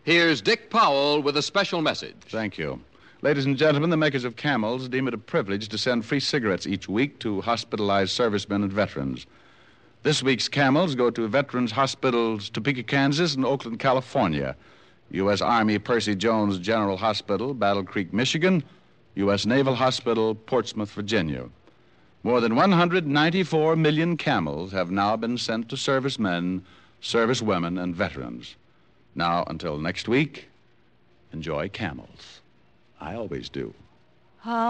Here's Dick Powell with a special message. Thank you. Ladies and gentlemen, the makers of Camels deem it a privilege to send free cigarettes each week to hospitalized servicemen and veterans. This week's Camels go to Veterans Hospitals, Topeka, Kansas, and Oakland, California. U.S. Army Percy Jones General Hospital, Battle Creek, Michigan. U.S. Naval Hospital, Portsmouth, Virginia. More than 194 million Camels have now been sent to servicemen, servicewomen, and veterans. Now, until next week, enjoy Camels. I always do.